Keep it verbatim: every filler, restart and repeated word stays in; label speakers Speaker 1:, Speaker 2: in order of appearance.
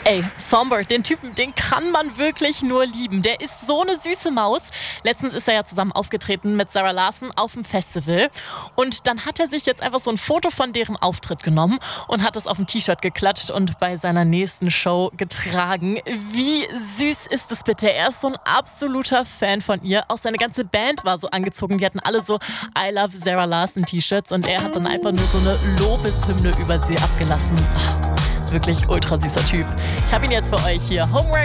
Speaker 1: Ey, Songbird, den Typen, den kann man wirklich nur lieben. Der ist so eine süße Maus. Letztens ist er ja zusammen aufgetreten mit Zara Larsson auf dem Festival. Und dann hat er sich jetzt einfach so ein Foto von deren Auftritt genommen und hat es auf ein T-Shirt geklatscht und bei seiner nächsten Show getragen. Wie süß ist es bitte? Er ist so ein absoluter Fan von ihr. Auch seine ganze Band war so angezogen. Die hatten alle so I Love Zara Larsson T-Shirts und er hat dann einfach nur so eine Lobeshymne über sie abgelassen. Ach, wirklich ultra süßer Typ. Ich habe ihn jetzt für euch hier. Homework